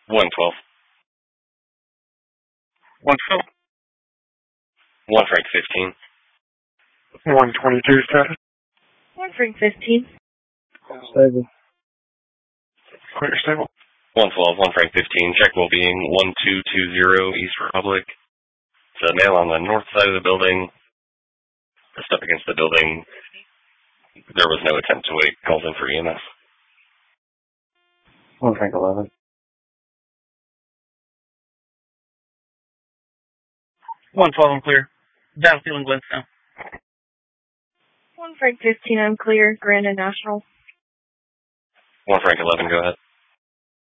112. 112. 1 Frank 15. 122 status. 1 Frank 15. Stable. Clear stable. 112, 1 Frank 15. Check well-being 1220 East Republic. It's a male on the north side of the building. Pressed up against the building. There was no attempt to wake. Calls in for EMS. 1 Frank 11. 112, I'm clear. Battlefield and Glenstone. 1 Frank 15, I'm clear. Grand and National. 1 Frank 11, go ahead.